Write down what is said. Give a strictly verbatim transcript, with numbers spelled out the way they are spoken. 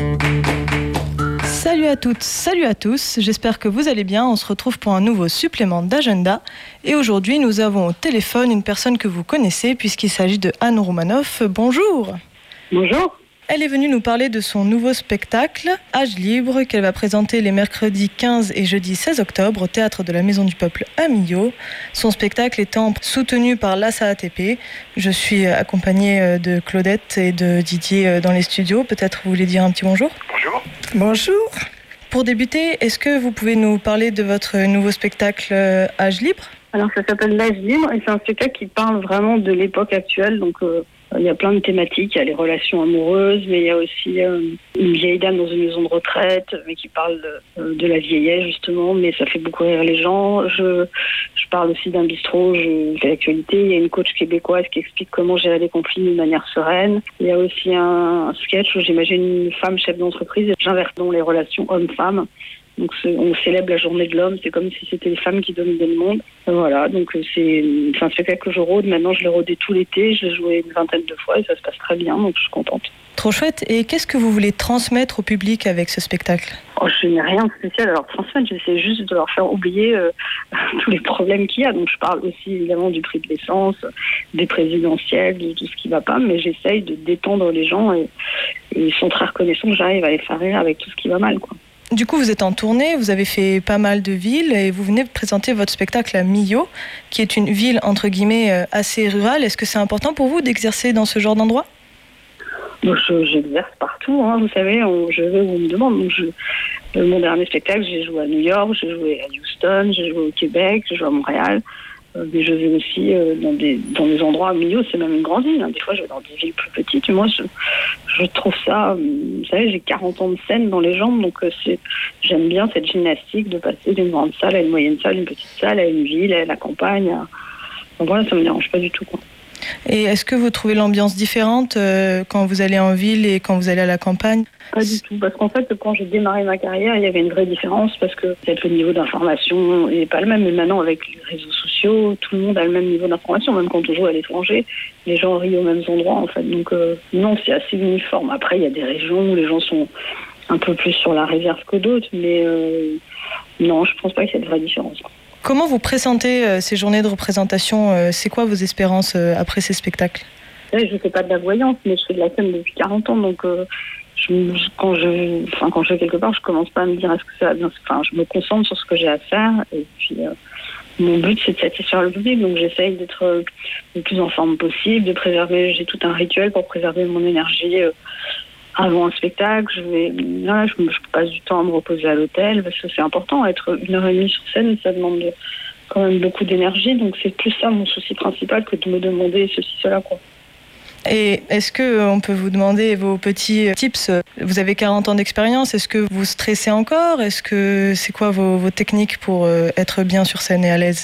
Salut à toutes, salut à tous, j'espère que vous allez bien. On se retrouve pour un nouveau supplément d'agenda. Et aujourd'hui, nous avons au téléphone une personne que vous connaissez puisqu'il s'agit de Anne Roumanoff. Bonjour. Bonjour. Elle est venue nous parler de son nouveau spectacle, Âge libre, qu'elle va présenter les mercredis quinze et jeudi seize octobre au Théâtre de la Maison du Peuple à Millau. Son spectacle étant soutenu par l'A S A A T P. Je suis accompagnée de Claudette et de Didier dans les studios. Peut-être vous voulez dire un petit bonjour ? Bonjour. Bonjour. Pour débuter, est-ce que vous pouvez nous parler de votre nouveau spectacle Âge libre ? Alors ça s'appelle L'Âge libre et c'est un spectacle qui parle vraiment de l'époque actuelle. Donc euh, il y a plein de thématiques, il y a les relations amoureuses, mais il y a aussi euh, une vieille dame dans une maison de retraite, mais qui parle de, euh, de la vieillesse justement, mais ça fait beaucoup rire les gens. Je, je parle aussi d'un bistrot, je fais l'actualité. Il y a une coach québécoise qui explique comment gérer les conflits d'une manière sereine. Il y a aussi un, un sketch où j'imagine une femme chef d'entreprise et j'inverse dans les relations homme-femme. Donc on célèbre la journée de l'homme, c'est comme si c'était les femmes qui dominaient le monde. Voilà, donc c'est, c'est un spectacle que je rôde. Maintenant je l'ai rôdé tout l'été, je l'ai joué une vingtaine de fois et ça se passe très bien, donc je suis contente. Trop chouette. Et qu'est-ce que vous voulez transmettre au public avec ce spectacle ? Oh, je n'ai rien de spécial à leur transmettre, j'essaie juste de leur faire oublier euh, tous les problèmes qu'il y a. Donc je parle aussi évidemment du prix de l'essence, des présidentielles, de tout ce qui ne va pas, mais j'essaye de détendre les gens et, et ils sont très reconnaissants que j'arrive à les faire rire avec tout ce qui va mal, quoi. Du coup, vous êtes en tournée, vous avez fait pas mal de villes et vous venez de présenter votre spectacle à Millau, qui est une ville entre guillemets assez rurale. Est-ce que c'est important pour vous d'exercer dans ce genre d'endroit ? Bon, je, j'exerce partout, hein, vous savez, on, je vais où on me demande. Donc je, mon dernier spectacle, j'ai joué à New York, j'ai joué à Houston, j'ai joué au Québec, j'ai joué à Montréal. Mais je vais aussi euh, dans, des, dans des endroits, Millau, c'est même une grande ville. Hein. Des fois, je vais dans des villes plus petites. Moi, je, je trouve ça... Vous savez, j'ai quarante ans de scène dans les jambes, donc euh, c'est, j'aime bien cette gymnastique de passer d'une grande salle à une moyenne salle, une petite salle, à une ville, à la campagne. À... Donc voilà, ça ne me dérange pas du tout, quoi. Et est-ce que vous trouvez l'ambiance différente euh, quand vous allez en ville et quand vous allez à la campagne ? Pas du tout, parce qu'en fait, quand j'ai démarré ma carrière, il y avait une vraie différence, parce que peut-être le niveau d'information n'est pas le même, mais maintenant, avec les réseaux sociaux, tout le monde a le même niveau d'information, même quand on joue à l'étranger, les gens rient aux mêmes endroits, en fait. Donc euh, non, c'est assez uniforme. Après, il y a des régions où les gens sont un peu plus sur la réserve que d'autres, mais euh, non, je pense pas qu'il y ait de vraie différence. Comment vous pressentez euh, ces journées de représentation euh, C'est quoi vos espérances euh, après ces spectacles ? Je ne fais pas de la voyance, mais je fais de la scène depuis quarante ans, donc euh, je, quand, je, enfin, quand je vais quelque part, je commence pas à me dire est-ce que ça va bien. Enfin, je me concentre sur ce que j'ai à faire, et puis euh, mon but c'est de satisfaire le public, donc j'essaye d'être euh, le plus en forme possible, de préserver. J'ai tout un rituel pour préserver mon énergie. Euh, Avant un spectacle, je vais là, je, je passe du temps à me reposer à l'hôtel parce que c'est important. Être une heure et demie sur scène, ça demande quand même beaucoup d'énergie. Donc c'est plus ça mon souci principal que de me demander ceci, cela, quoi. Et est-ce qu'on peut vous demander vos petits tips ? Vous avez quarante ans d'expérience, est-ce que vous stressez encore ? Est-ce que c'est quoi vos, vos techniques pour être bien sur scène et à l'aise ?